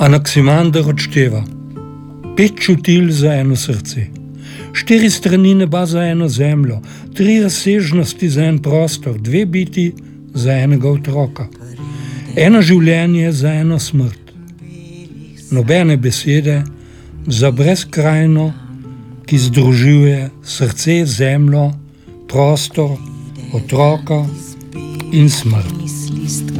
Anaximander odšteva 5 čutil za eno srce, 4 strani neba za eno zemljo, 3 razsežnosti za en prostor, 2 biti za enega otroka, 1 življenje za eno smrt, nobene besede za brezkrajno, ki združuje srce, zemljo, prostor, otroka in smrt.